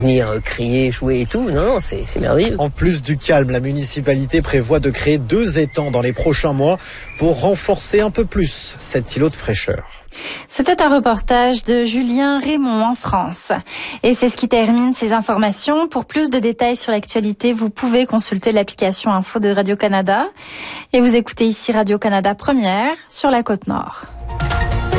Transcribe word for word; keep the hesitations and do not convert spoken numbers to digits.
venir crier, jouer et tout. Non, non, c'est, c'est merveilleux. En plus du calme, la municipalité prévoit de créer deux étangs dans les prochains mois pour renforcer un peu plus cet îlot de fraîcheur. C'était un reportage de Julien Raymond en France. Et c'est ce qui termine ces informations. Pour plus de détails sur l'actualité, vous pouvez consulter l'application Info de Radio-Canada. Et vous écoutez ici Radio-Canada Première sur la Côte-Nord.